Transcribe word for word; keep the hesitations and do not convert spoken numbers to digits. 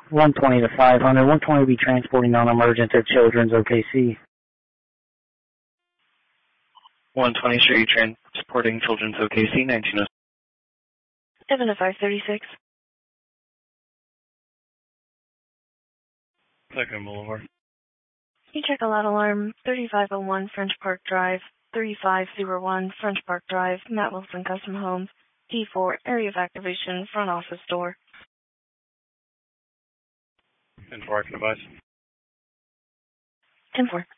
one twenty to five hundred. one twenty will be transporting non-emergent to Children's O K C. one twenty, sure, you transporting Children's O K C, nineteen oh six. seven to five thirty-six. Second Boulevard. You check a loud alarm, thirty-five oh one French Park Drive, thirty-five oh one French Park Drive, Matt Wilson Custom Homes, D four, area of activation, front office door. ten four, active advice. ten four.